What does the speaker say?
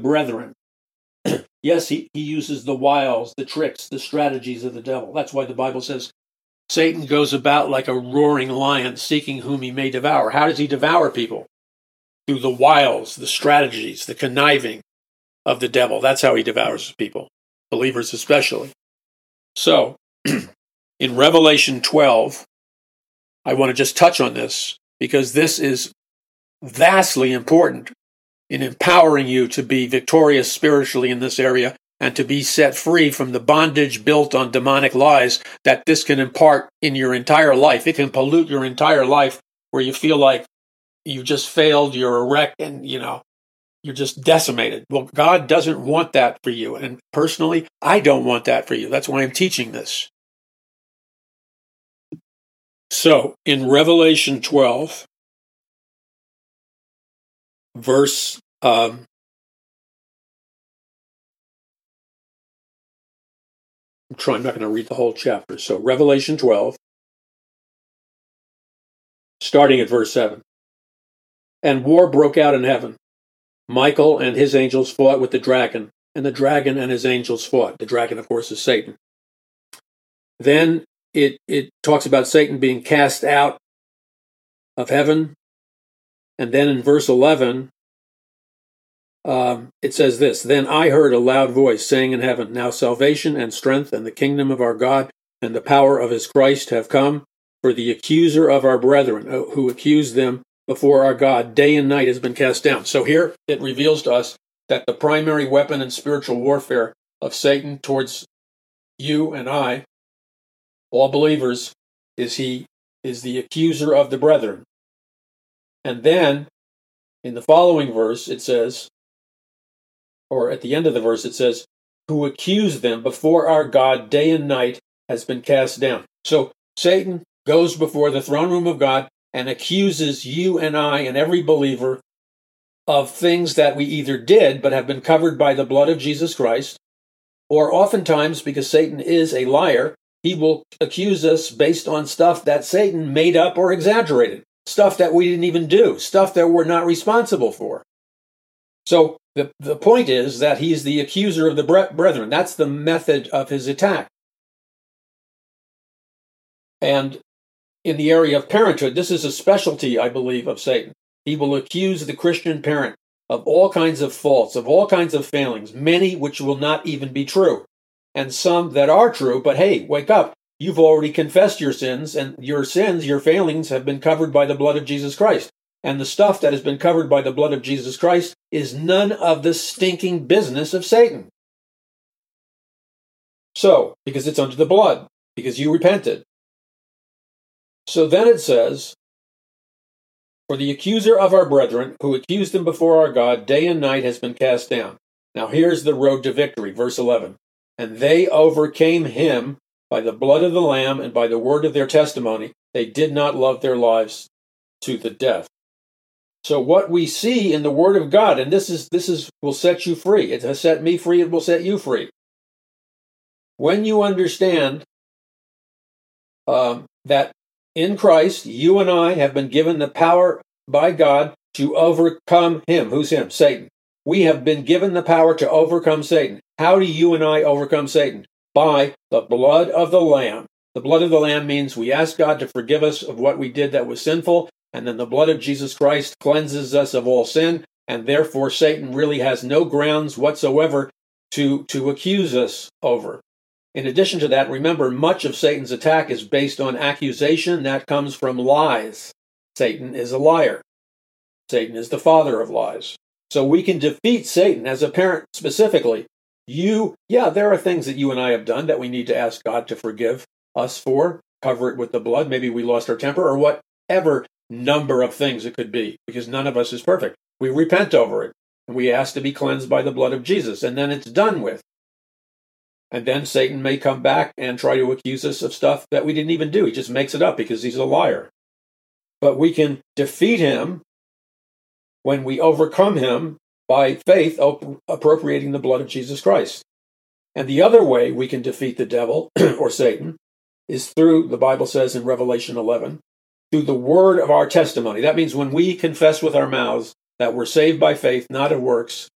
brethren. Yes, he uses the wiles, the tricks, the strategies of the devil. That's why the Bible says Satan goes about like a roaring lion, seeking whom he may devour. How does he devour people? Through the wiles, the strategies, the conniving of the devil. That's how he devours people, believers especially. So, in Revelation 12, I want to just touch on this because this is vastly important in empowering you to be victorious spiritually in this area and to be set free from the bondage built on demonic lies that this can impart in your entire life. It can pollute your entire life where you feel like you just failed, you're a wreck, and you're just decimated. Well, God doesn't want that for you. And personally, I don't want that for you. That's why I'm teaching this. So, in Revelation 12, verse I'm not going to read the whole chapter. So, Revelation 12, starting at verse 7. And war broke out in heaven. Michael and his angels fought with the dragon, and the dragon and his angels fought. The dragon, of course, is Satan. Then it talks about Satan being cast out of heaven. And then in verse 11, it says this, Then I heard a loud voice saying in heaven, Now salvation and strength and the kingdom of our God and the power of his Christ have come, for the accuser of our brethren, who accused them before our God day and night, has been cast down. So here it reveals to us that the primary weapon in spiritual warfare of Satan towards you and I, all believers, is the accuser of the brethren. And then in the following verse it says, or at the end of the verse it says, who accused them before our God day and night has been cast down. So Satan goes before the throne room of God and accuses you and I and every believer of things that we either did but have been covered by the blood of Jesus Christ, or oftentimes, because Satan is a liar, he will accuse us based on stuff that Satan made up or exaggerated, stuff that we didn't even do, stuff that we're not responsible for. So the point is that he's the accuser of the brethren. That's the method of his attack. And in the area of parenthood, this is a specialty, I believe, of Satan. He will accuse the Christian parent of all kinds of faults, of all kinds of failings, many which will not even be true, and some that are true, but hey, wake up. You've already confessed your sins, and your sins, your failings, have been covered by the blood of Jesus Christ. And the stuff that has been covered by the blood of Jesus Christ is none of the stinking business of Satan. So, because it's under the blood, because you repented. So then it says, for the accuser of our brethren, who accused them before our God day and night, has been cast down. Now here's the road to victory, verse 11. And they overcame him by the blood of the Lamb and by the word of their testimony. They did not love their lives to the death. So what we see in the Word of God, and this is will set you free. It has set me free. It will set you free. When you understand that in Christ, you and I have been given the power by God to overcome him. Who's him? Satan. We have been given the power to overcome Satan. How do you and I overcome Satan? By the blood of the Lamb. The blood of the Lamb means we ask God to forgive us of what we did that was sinful, and then the blood of Jesus Christ cleanses us of all sin, and therefore Satan really has no grounds whatsoever to accuse us over. In addition to that, remember, much of Satan's attack is based on accusation that comes from lies. Satan is a liar. Satan is the father of lies. So we can defeat Satan as a parent specifically. There are things that you and I have done that we need to ask God to forgive us for, cover it with the blood. Maybe we lost our temper or whatever number of things it could be, because none of us is perfect. We repent over it, and we ask to be cleansed by the blood of Jesus, and then it's done with. And then Satan may come back and try to accuse us of stuff that we didn't even do. He just makes it up because he's a liar. But we can defeat him when we overcome him by faith, appropriating the blood of Jesus Christ. And the other way we can defeat the devil, or Satan, is through, the Bible says in Revelation 11, through the word of our testimony. That means when we confess with our mouths that we're saved by faith, not of works,